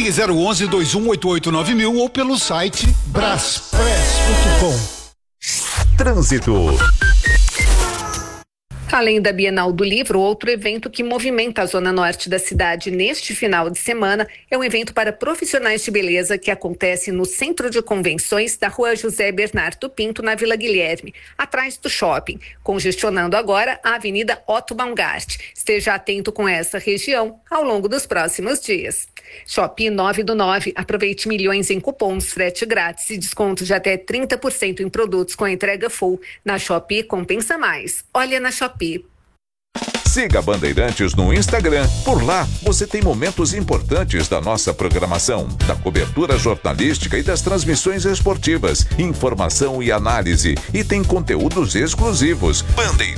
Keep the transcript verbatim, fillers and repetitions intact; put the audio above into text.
Ligue zero onze, dois um oito oito nove mil ou pelo site braspress ponto com. Trânsito. Além da Bienal do Livro, outro evento que movimenta a zona norte da cidade neste final de semana é um evento para profissionais de beleza que acontece no Centro de Convenções da Rua José Bernardo Pinto, na Vila Guilherme, atrás do shopping, congestionando agora a Avenida Otto Baumgart. Esteja atento com essa região ao longo dos próximos dias. Shopee nove do nove, aproveite milhões em cupons, frete grátis e desconto de até trinta por cento em produtos com entrega full. Na Shopee compensa mais. Olha na Shopee. Siga Bandeirantes no Instagram. Por lá, você tem momentos importantes da nossa programação, da cobertura jornalística e das transmissões esportivas, informação e análise. E tem conteúdos exclusivos. Bandeirantes.